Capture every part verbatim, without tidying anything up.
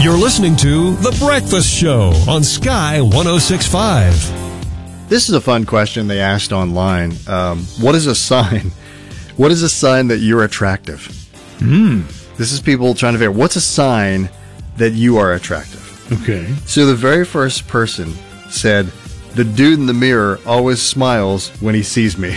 You're listening to The Breakfast Show on Sky one oh six point five. This is a fun question they asked online. Um, what is a sign? What is a sign that you're attractive? Hmm. This is people trying to figure out what's a sign that you are attractive. Okay. So the very first person said, the dude in the mirror always smiles when he sees me.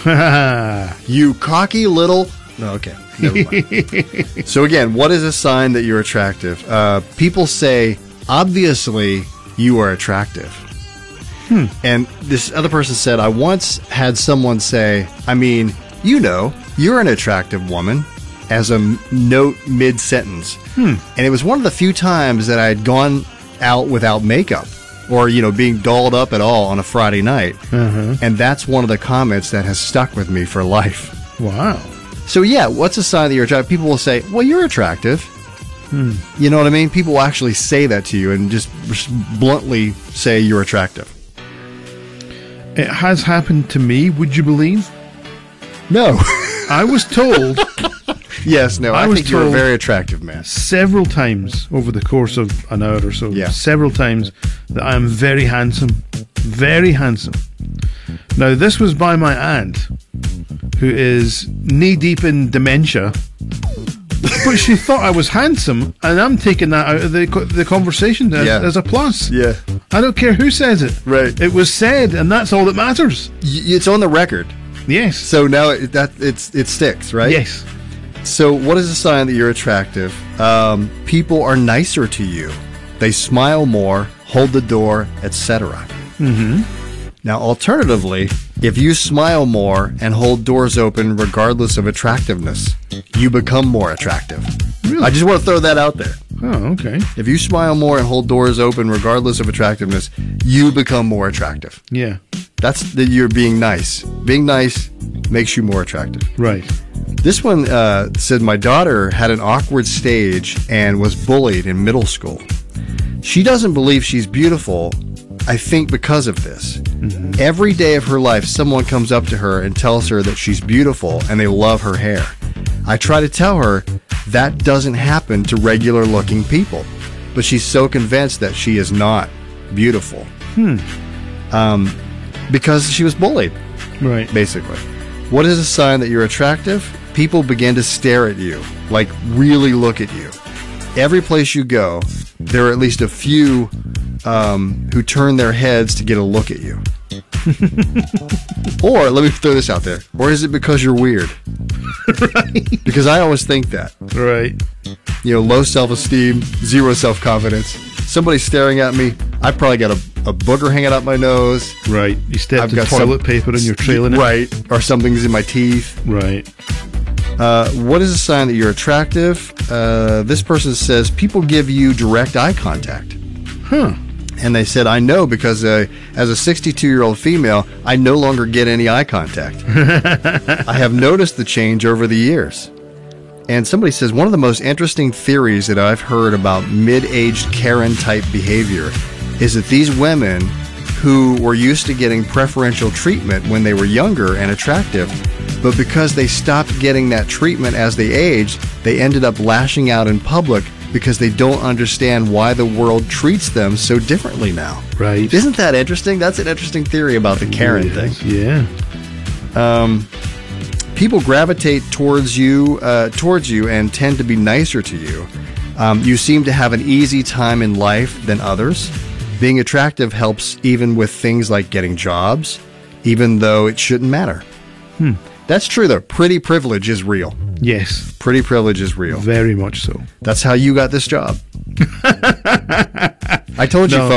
You cocky little... No, okay. Never mind. So again, what is a sign that you're attractive? Uh, people say, obviously, you are attractive. Hmm. And this other person said, I once had someone say, I mean, you know, you're an attractive woman, as a m- note mid-sentence. Hmm. And it was one of the few times that I had gone out without makeup or, you know, being dolled up at all on a Friday night. Uh-huh. And that's one of the comments that has stuck with me for life. Wow. So, yeah, what's a sign that you're attractive? People will say, well, you're attractive. Hmm. You know what I mean? People will actually say that to you and just bluntly say you're attractive. It has happened to me, would you believe? No. I was told... Yes, no, I, I was think you're a told very attractive man. Several times over the course of an hour or so, Yeah. several times, that I am very handsome. Very handsome. Now, this was by my aunt, who is knee-deep in dementia, but she thought I was handsome, and I'm taking that out of the, the conversation as, Yeah. as a plus. Yeah. I don't care who says it. Right. It was said, and that's all that matters. Y- it's on the record. Yes. So now it, that it's it sticks, right? Yes. So what is a sign that you're attractive? Um, people are nicer to you. They smile more, hold the door, et cetera. Mm-hmm. Now, alternatively, if you smile more and hold doors open regardless of attractiveness, you become more attractive. Really? I just want to throw that out there. Oh, okay. If you smile more and hold doors open regardless of attractiveness, you become more attractive. Yeah. That's that you're being nice. Being nice makes you more attractive. Right. This one uh, said, my daughter had an awkward stage and was bullied in middle school. She doesn't believe she's beautiful, I think because of this. Mm-hmm. Every day of her life, someone comes up to her and tells her that she's beautiful and they love her hair. I try to tell her that doesn't happen to regular looking people, but she's so convinced that she is not beautiful. Hmm. Um, because she was bullied. Right. Basically. What is a sign that you're attractive? People begin to stare at you, like really look at you. Every place you go, there are at least a few um, who turn their heads to get a look at you. Or, let me throw this out there, or is it because you're weird? Right. Because I always think that. Right. You know, low self-esteem, zero self-confidence. Somebody's staring at me, I've probably got a, a booger hanging out my nose. Right. You stepped I've in got toilet some, paper and you're trailing it. Right. Or something's in my teeth. Right. Uh, what is a sign that you're attractive? Uh, this person says people give you direct eye contact. Huh. And they said, I know because uh, as a sixty-two-year-old female, I no longer get any eye contact. I have noticed the change over the years. And somebody says, one of the most interesting theories that I've heard about mid-aged Karen-type behavior is that these women who were used to getting preferential treatment when they were younger and attractive, but because they stopped getting that treatment as they aged, they ended up lashing out in public because they don't understand why the world treats them so differently now. Right. Isn't that interesting? That's an interesting theory about the Karen It thing. is, yeah. Um, people gravitate towards you, uh, towards you, and tend to be nicer to you. Um, you seem to have an easy time in life than others. Being attractive helps even with things like getting jobs, even though it shouldn't matter. Hmm. That's true, though. Pretty privilege is real. Yes. Pretty privilege is real. Very much so. That's how you got this job. I told you, No. folks.